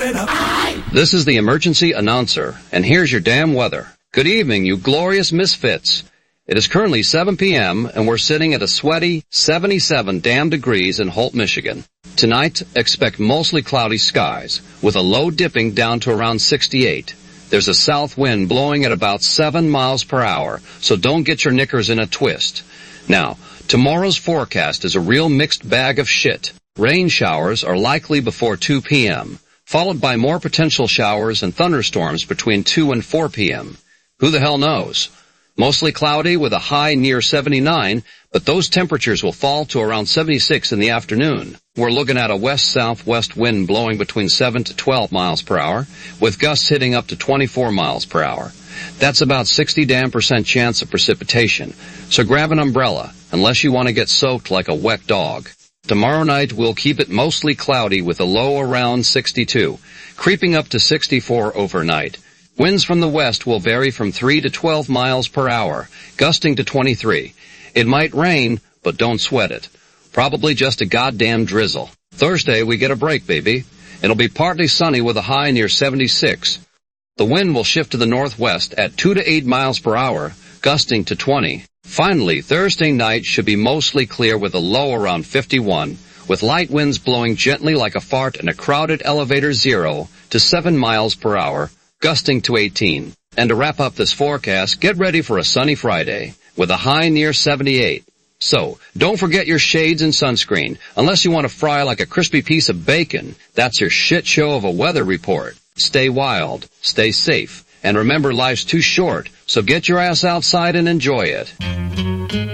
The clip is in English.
it up. This is the emergency announcer, and here's your damn weather. Good evening, you glorious misfits. It is currently 7 p.m., and we're sitting at a sweaty 77 damn degrees in Holt, Michigan. Tonight, expect mostly cloudy skies, with a low dipping down to around 68. There's a south wind blowing at about 7 miles per hour, so don't get your knickers in a twist. Now, tomorrow's forecast is a real mixed bag of shit. Rain showers are likely before 2 p.m., followed by more potential showers and thunderstorms between 2 and 4 p.m. Who the hell knows? Mostly cloudy with a high near 79, but those temperatures will fall to around 76 in the afternoon. We're looking at a west-southwest wind blowing between 7 to 12 miles per hour, with gusts hitting up to 24 miles per hour. That's about 60% chance of precipitation, so grab an umbrella, unless you want to get soaked like a wet dog. Tomorrow night we'll keep it mostly cloudy with a low around 62, creeping up to 64 overnight. Winds from the west will vary from 3 to 12 miles per hour, gusting to 23. It might rain, but don't sweat it. Probably just a goddamn drizzle. Thursday we get a break, baby. It'll be partly sunny with a high near 76. The wind will shift to the northwest at 2 to 8 miles per hour, gusting to 20. Finally, Thursday night should be mostly clear with a low around 51, with light winds blowing gently like a fart in a crowded elevator 0 to 7 miles per hour, gusting to 18. And to wrap up this forecast, get ready for a sunny Friday, with a high near 78. So, don't forget your shades and sunscreen, unless you want to fry like a crispy piece of bacon. That's your shit show of a weather report. Stay wild, stay safe, and remember life's too short, so get your ass outside and enjoy it.